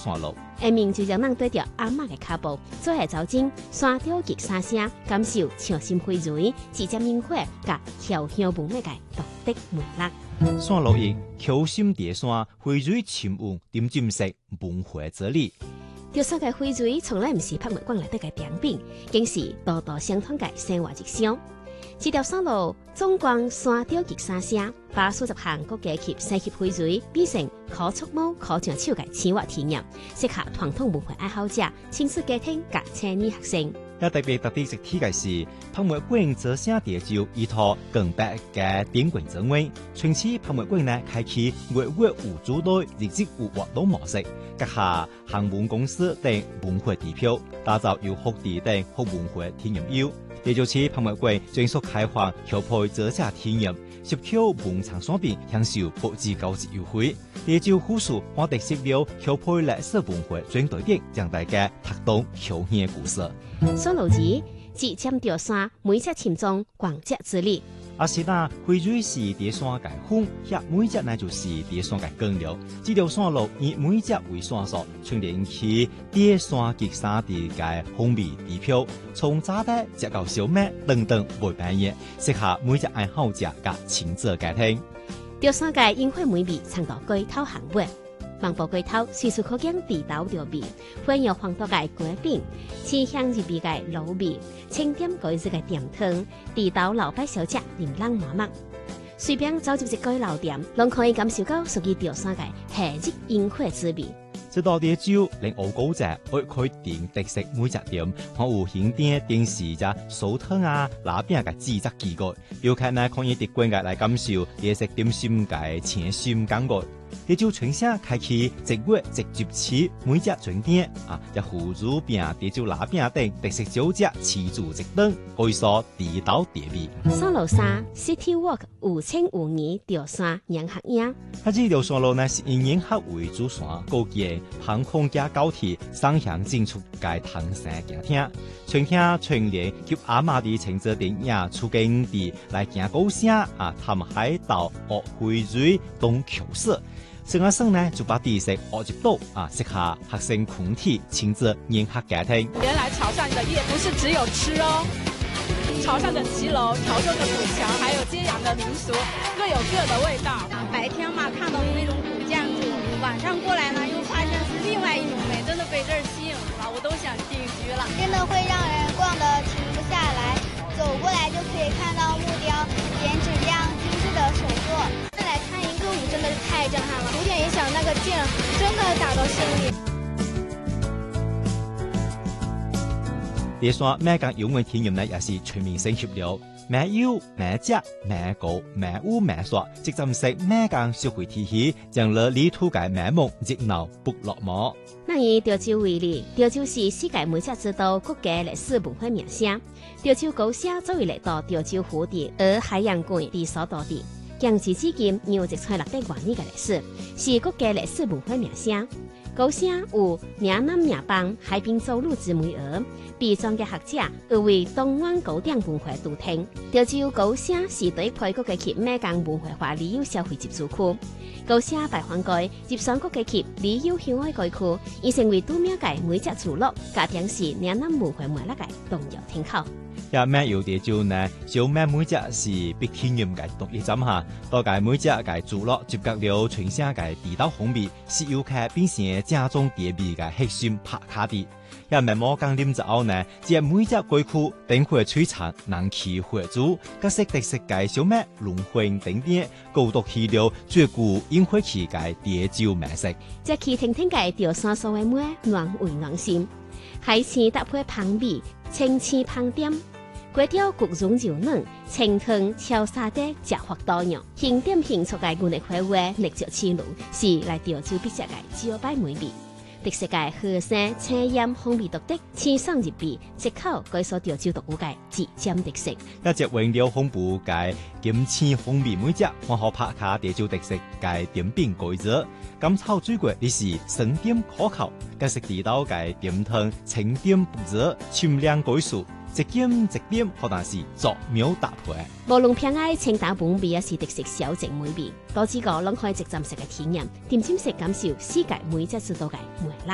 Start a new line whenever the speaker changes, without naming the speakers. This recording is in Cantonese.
山路。
下面就讓咱對着阿嬷嘅腳步，做下走進山雕極沙聲，感受潮心薈蕤、直接煙火甲調香無味嘅獨特魅力。
山路影，橋心蝶山，薈蕤深霧，點金色文化之理。
潮汕嘅薈蕤從來唔是博物館內底嘅展品，竟是道道相通嘅生活日常。這條山路縱貫山雕極沙聲，把數十項國家級西級薈蕤變成可觸摸、可上手嘅生活體驗，適合傳統文化愛好者、親子家庭及青年學生。
也特別一提嘅是，博物館做聲地就依託更白嘅點冠職位，從此博物館呢開啟月月無主題、日日有活動模式，閣下航運公司等文化地標，打造有學地等學文化體驗優。也就是博物館全速開放橋配做者體驗，入口文創商品享受8%高級優惠。也就附屬我哋識了橋配歷史文化專隊點，讓大家拍動橋縣故事。
山路子只尖條山，每隻淺中廣澤之理。
阿是那薈蕤是蝶山嘅風，也每隻呢就是蝶山嘅根料。這條山路以每隻為線索，串聯起蝶山極沙地嘅風味地標，從炸得直到小麥等等每半頁，適合每隻愛好者嘅親子家庭。
潮汕嘅煙火美味藏到龜頭行尾，望步龜頭隨處可見地道調味，混有黃豆嘅粿餅，清香入味嘅滷味，清點改日嘅甜湯，地道老闆小姐琳琅滿目。隨便走入一個老店，攏可以感受到屬於潮汕嘅夏日煙火滋味。
這道啲酒令我高者愛開店特色每隻店，可有顯點電視隻酥湯啊、拉餅嘅製作機構，遊客呢可以直觀嘅來感受夜食點心嘅淺心感覺。也就全省開啟1月1日每隻專店啊，一葫蘆餅、地酒拉餅等特色小食齊聚一堂，可以說地道地味。
山路3 City Walk 有清有義潮汕人客影。
這條山路呢是以人客為主線，高建航空加高鐵雙向進出嘅唐山行廳，全廳全連及阿媽的親子電影出境地來行高聲啊，談海島、學薈蕤、東橋市。這個省呢就把地勢挖入到啊，適合學生群體親子人客家庭。
原來潮汕的夜不是只有吃哦，潮汕的騎樓、潮州的古橋，還有揭陽的民俗，各有各的味道。
白天嘛看到那種古建築，晚上過來呢又發現是另外一種美，真的被這兒吸引了，我都想定居了。
真的會讓人逛得停不下來，走過來就可以看到木雕、剪紙這樣精緻的手作。再來看一個舞，真的是太震撼了，古典音響那個勁真的打到心裡。
蝶山每間遊玩體驗呢也是全面升級了，每遊每食每高每舞每耍，即針式每間社會體系，將了旅途嘅美夢熱鬧不落寞。
那以潮州為例，潮州是世界每隻之都國家歷史文化名城。潮州高聲作為嚟到潮州府地而海洋館的所到地，建至至今有1,600多年嘅歷史，是國家歷史文化名城。高聲有嶺南嶺邦海濱走路之美兒，被專家學者譽為東灣高點文化都廳。潮州高聲是對配國家級美港文化化旅遊消費集中區。高聲大涵蓋接上國家級旅遊向外街區，已成為度秒界每隻住落加點是嶺南文化脈絡嘅重要廳口。
也咩有啲就呢，小咩每隻是必體驗嘅獨一站下，多解每隻嘅住落接觸了全省嘅地道風味，是遊客變成正宗地味嘅核心拍卡地。也咩冇講點之後呢，即每隻街區等會璀璨人氣活珠，各式特色嘅小咩龍魂等點，高度起了最具煙火氣嘅潮州美食。
即去聽聽嘅潮汕所謂咩暖胃暖心，海鮮搭配香味，清鮮香點。粿條焗蓉柔嫩，清湯超沙爹食法多樣，輕點輕觸嘅原力開胃，力足氣濃，是來潮州必食嘅招牌美味。特色嘅河山青鹽風味獨特，清爽入味，一口改所潮州獨有嘅自尖特色。
一隻原料豐富嘅金青風味每隻，我可拍下潮州特色嘅點餅改造。甘草水果你是酸點可口，各式地道嘅點湯清點不熱，清涼改數。一點一點，可能是作妙搭配。
無論偏愛清淡本味，也是特色小靜美味。多幾個攏可以直站式嘅體驗，點心式感受世界每隻之道嘅魅力。